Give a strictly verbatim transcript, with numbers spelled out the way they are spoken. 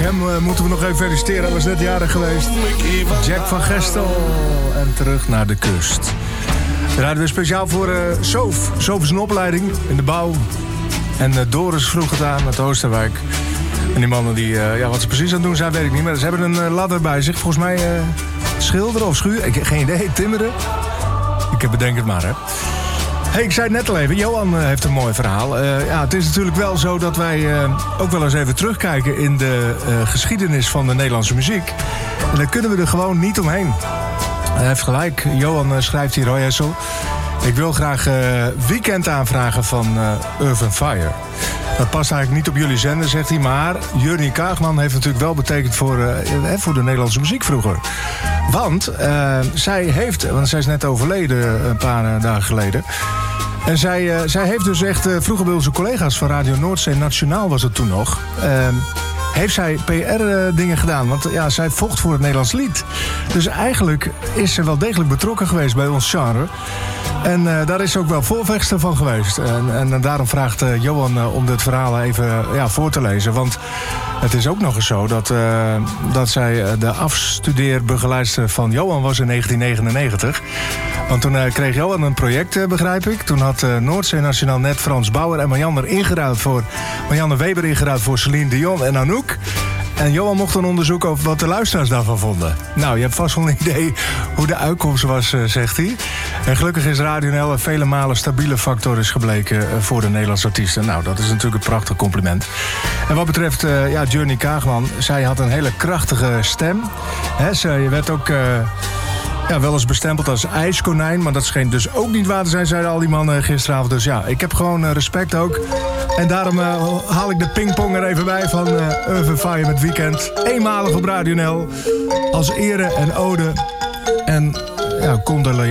hem uh, moeten we nog even feliciteren. Hij was net jarig geweest. Jack van Gestel. En terug naar de kust. We rijden weer speciaal voor uh, Soof. Soof is een opleiding in de bouw. En uh, Doris vroeg het aan uit Oosterwijk. En die mannen, die, uh, ja, wat ze precies aan het doen zijn, weet ik niet. Maar ze hebben een uh, ladder bij zich. Volgens mij uh, schilderen of schuren. Ik heb geen idee. Timmeren. Ik bedenk het maar, hè. Hey, ik zei het net al even, Johan uh, heeft een mooi verhaal. Uh, ja, het is natuurlijk wel zo dat wij uh, ook wel eens even terugkijken in de uh, geschiedenis van de Nederlandse muziek. En daar kunnen we er gewoon niet omheen. Hij heeft gelijk. Johan uh, schrijft hier, Roy Hessel. Ik wil graag uh, Weekend aanvragen van uh, Earth and Fire. Dat past eigenlijk niet op jullie zender, zegt hij. Maar Jurnie Kaagman heeft natuurlijk wel betekend voor, uh, voor de Nederlandse muziek vroeger. Want uh, zij heeft, want zij is net overleden een paar uh, dagen geleden. En zij, uh, zij heeft dus echt, uh, vroeger bij onze collega's van Radio Noordzee Nationaal was het toen nog. Uh, heeft zij P R-dingen gedaan. Want ja, zij vocht voor het Nederlands lied. Dus eigenlijk is ze wel degelijk betrokken geweest bij ons genre. En uh, daar is ze ook wel voorvechter van geweest. En, en, en daarom vraagt uh, Johan uh, om dit verhaal even uh, ja, voor te lezen. Want het is ook nog eens zo dat, uh, dat zij uh, de afstudeerbegeleidster van Johan was in negentien negenennegentig. Want toen uh, kreeg Johan een project, uh, begrijp ik. Toen had uh, Noordzee Nationaal net Frans Bauer en Marianne ingeruild voor Marianne Weber ingeruild voor Celine Dion en Anouk. En Johan mocht dan onderzoeken over wat de luisteraars daarvan vonden. Nou, je hebt vast wel een idee hoe de uitkomst was, uh, zegt hij. En gelukkig is Radio N L een vele malen stabiele factor is gebleken uh, voor de Nederlandse artiesten. Nou, dat is natuurlijk een prachtig compliment. En wat betreft uh, ja, Jurnie Kaagman, zij had een hele krachtige stem. He, ze werd ook uh, ja, wel eens bestempeld als ijskonijn, maar dat scheen dus ook niet waar te zijn, zeiden al die mannen gisteravond. Dus ja, ik heb gewoon uh, respect ook. En daarom uh, haal ik de pingpong er even bij van uh, Earth and Fire met Weekend. Eenmalig op Radio N L. Als ere en ode. En ja, condoleances.